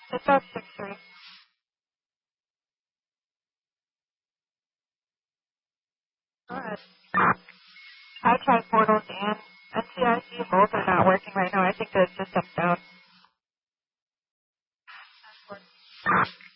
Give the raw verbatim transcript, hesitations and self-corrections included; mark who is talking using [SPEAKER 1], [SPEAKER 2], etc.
[SPEAKER 1] It's up six three. Go ahead. I tried portals and N T I C. Both are not working right now. I think the system's down.